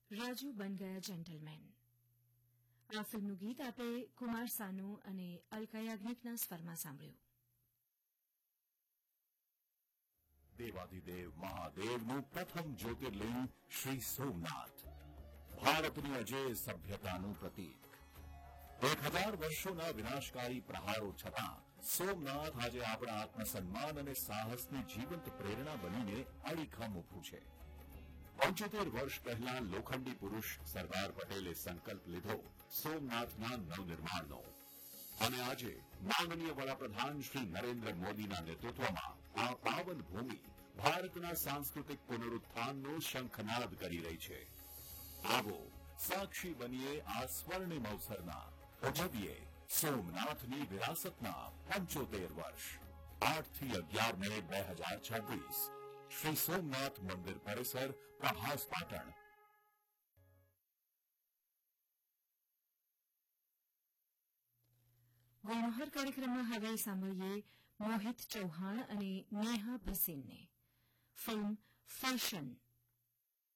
રાજુ બન ગયા જેન્ટલમેન. આ ફિલ્મનું ગીત આપે કુમાર સાનુ અને અલકા યાજ્ઞિકના સ્વરમાં સાંભળ્યું. દેવાધિદેવ મહાદેવનું પ્રથમ જ્યોતિર્લિંગ શ્રી સોમનાથ, ભારતની અજેય સભ્યતાનું પ્રતીક. 1000 વર્ષોના વિનાશકારી પ્રહારો છતાં સોમનાથ આજે આપણા આત્મસન્માન અને સાહસની જીવંત પ્રેરણા બનીને અડીખમ ઊભું છે. 75 વર્ષ પહેલા લોખંડી પુરુષ સરદાર પટેલે સંકલ્પ લીધો સોમનાથના નવનિર્માણનો, અને આજે માનનીય વડાપ્રધાન શ્રી નરેન્દ્ર મોદીના નેતૃત્વમાં આ પાવન ભૂમિ ભારતના સાંસ્કૃતિક પુનરુત્થાનનો શંખનાદ કરી રહી છે. આવો સાક્ષી બનીએ આ સ્વર્ણિમ અવસરના, ઉજવીએ સોમનાથની વિરાસતના 75 વર્ષ. 8 થી 11 મે 2026, શ્રી સોમનાથ મંદિર પરિસર, પ્રભાસ, પાટણ. ગુણોહર કાર્યક્રમમાં હવે સાંભળીએ મોહિત ચૌહાણ અને નેહા ભસીનને. Film fashion.